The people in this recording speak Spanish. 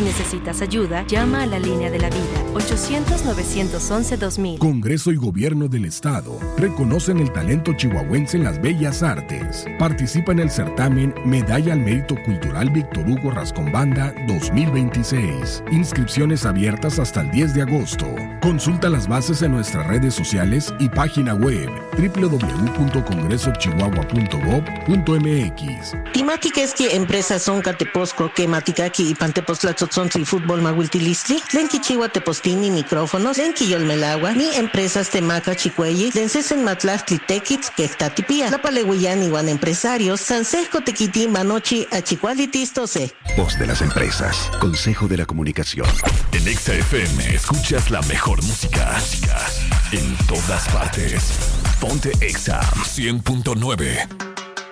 necesitas ayuda, llama a la línea de la vida, 800-911-2000. Congreso y Gobierno del Estado reconocen el talento chihuahuense en las bellas artes. Participa en el certamen Medalla al Mérito Cultural Víctor Hugo Rascón-Banda 2026. Inscripciones abiertas hasta el 10 de agosto. Consulta las bases en nuestras redes sociales y página web www.congresochihuahua.gov.mx. Timaki es que empresas son Cateposco, que Maticaki y Pantepoztlatzotzontli Fútbol Mahuiltilistli, Lenki Chihuahua Tepostini micrófonos, Lenki Yolmelagua, mi empresas Temaca Chicuelli, Lencesen Matlachtli Tequitz, que Tatipía, La Palehuillán igual empresarios, Sansesco Tequiti Manochi Achicualitistose. Voz de las empresas, Consejo de la Comunicación. En Exa FM escuchas la mejor música. En todas partes. Ponte Exa 100.9.